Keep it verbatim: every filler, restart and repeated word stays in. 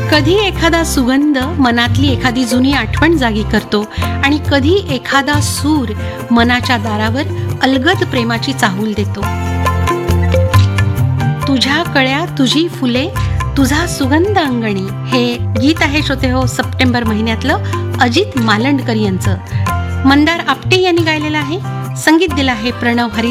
कधी एखादा सुगंध मनातली एखादी जुनी आठवण जागी करतो आणि कधी एखादा सूर मनाच्या दारावर अलगद प्रेमाची चाहूल देतो. तुझ्या कळ्या तुझी फुले तुझा सुगंध अंगणी हे गीत आहे श्रोते हो सप्टेंबर महिन्यातलं अजित मालंडकर यांचं. मंदार आपटे यांनी गायलेलं आहे. संगीत दिलं आहे प्रणव हरी